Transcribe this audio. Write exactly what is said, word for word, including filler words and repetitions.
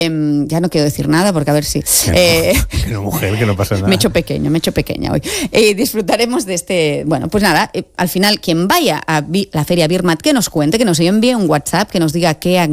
Eh, ya no quiero decir nada porque a ver si... Que no, eh, que no, mujer, que no pasa nada. Me he hecho pequeño, me he hecho pequeña hoy. Eh, disfrutaremos de este... Bueno, pues nada, eh, al final quien vaya a vi, la Feria Birmat, que nos cuente, que nos envíe un WhatsApp, que nos diga qué